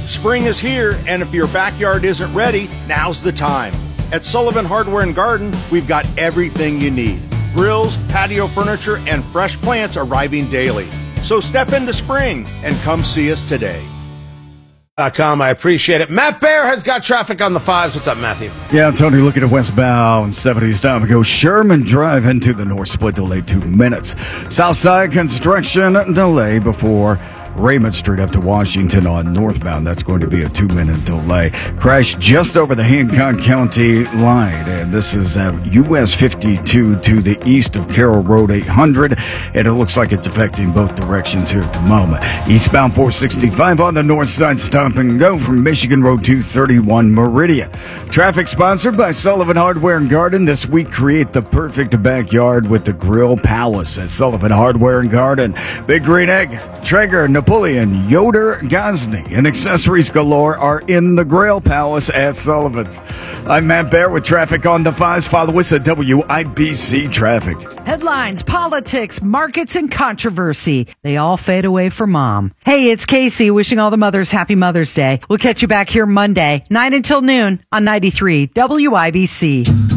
Spring is here, and if your backyard isn't ready, now's the time. At Sullivan Hardware and Garden, we've got everything you need. Grills, patio furniture, and fresh plants arriving daily. So step into spring and come see us today. I appreciate it. Matt Bear has got traffic on the 5s. What's up, Matthew? Yeah, Tony, looking at westbound 70s time to go. Sherman Drive into the north split delay 2 minutes. Southside construction delay before Raymond Street up to Washington on northbound. That's going to be a 2-minute delay. Crash just over the Hancock County line. And this is US 52 to the east of Carroll Road 800. And it looks like it's affecting both directions here at the moment. Eastbound 465 on the north side, stop and go from Michigan Road 231 Meridian. Traffic sponsored by Sullivan Hardware and Garden. This week, create the perfect backyard with the Grill Palace at Sullivan Hardware and Garden. Big Green Egg, Traeger, Napoleon, Yoder, Gosney, and accessories galore are in the Grill Palace at Sullivan's. I'm Matt Bear with traffic on the 5s. Follow us at WIBC Traffic. Headlines, politics, markets, and controversy. They all fade away for Mom. Hey, it's Casey wishing all the mothers happy Mother's Day. We'll catch you back here Monday, 9 until noon on 93 WIBC.